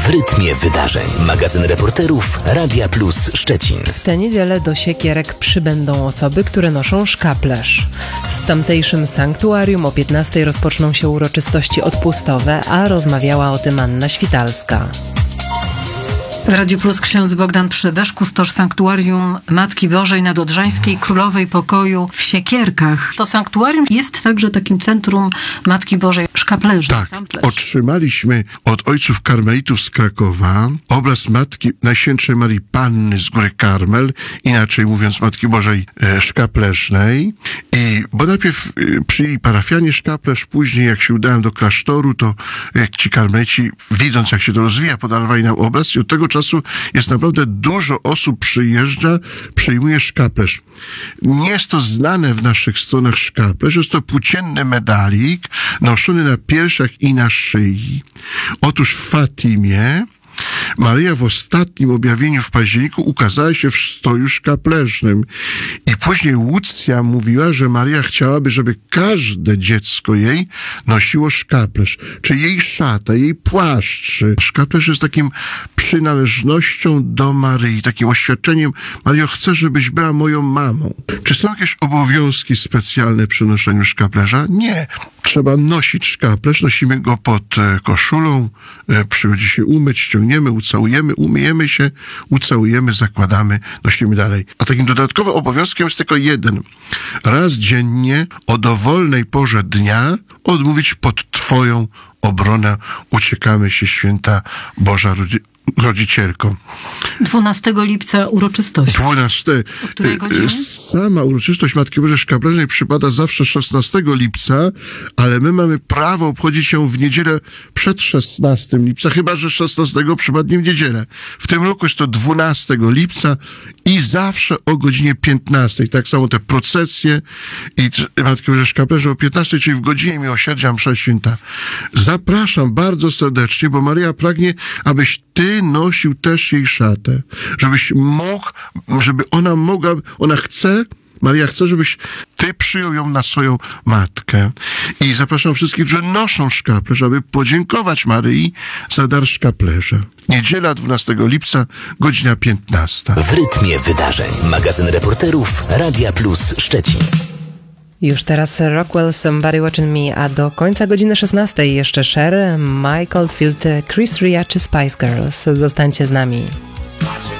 W rytmie wydarzeń. Magazyn reporterów Radia Plus Szczecin. W tę niedzielę do siekierek przybędą osoby, które noszą szkaplerz. W tamtejszym sanktuarium o 15:00 rozpoczną się uroczystości odpustowe, a rozmawiała o tym Anna Świtalska. W Radiu Plus ksiądz Bogdan Przybysz, kustosz sanktuarium Matki Bożej Nadodrzańskiej Królowej Pokoju w Siekierkach. To sanktuarium jest także takim centrum Matki Bożej szkaplerza. Tak, otrzymaliśmy od ojców karmelitów z Krakowa obraz Matki Najświętszej Marii Panny z Góry Karmel, inaczej mówiąc Matki Bożej Szkapleżnej. Bo najpierw przyjęli parafianie szkaplerz, później jak się udałem do klasztoru, to ci karmelici, widząc jak się to rozwija, podarowali nam obraz i od tego czasu jest naprawdę dużo osób przyjeżdża, przyjmuje szkaplerz. Nie jest to znane w naszych stronach szkaplerz, jest to płócienny medalik noszony na piersiach i na szyi. Otóż w Fatimie Maryja w ostatnim objawieniu w październiku ukazała się w stroju szkapleżnym. I później Łucja mówiła, że Maryja chciałaby, żeby każde dziecko jej nosiło szkaplerz. Czy jej szata, jej płaszcz. Szkaplerz jest takim przynależnością do Maryi, takim oświadczeniem: Maryjo, chcę, żebyś była moją mamą. Czy są jakieś obowiązki specjalne przy noszeniu szkaplerza? Nie. Trzeba nosić szkaplerz, nosimy go pod koszulą, przychodzi się umyć, ściągniemy, ucałujemy, umyjemy się, ucałujemy, zakładamy, nosimy dalej. A takim dodatkowym obowiązkiem jest tylko jeden. Raz dziennie o dowolnej porze dnia odmówić pod Twoją obronę uciekamy się, Święta Boża Rodzicielko. 12 lipca uroczystość. 12. O której godzinie? Sama uroczystość Matki Bożej Szkapleżnej przypada zawsze 16 lipca, ale my mamy prawo obchodzić ją w niedzielę przed 16 lipca, chyba że 16 przypadnie w niedzielę. W tym roku jest to 12 lipca i zawsze o godzinie 15. Tak samo te procesje i Matki Bożej Szkapleżnej o 15, czyli w godzinie miłosierdzia msza święta. Zapraszam bardzo serdecznie, bo Maryja pragnie, abyś Ty nosił też jej szatę. Żebyś mógł, żeby ona mogła, Maryja chce, żebyś Ty przyjął ją na swoją matkę. I zapraszam wszystkich, którzy noszą szkaplerz, aby podziękować Maryi za dar szkaplerza. Niedziela 12 lipca, godzina 15. W rytmie wydarzeń. Magazyn reporterów Radia Plus Szczecin. Już teraz Rockwell, Somebody Watching Me, a do końca godziny 16 jeszcze Cher, Mike Oldfield, Chris Ria czy Spice Girls. Zostańcie z nami.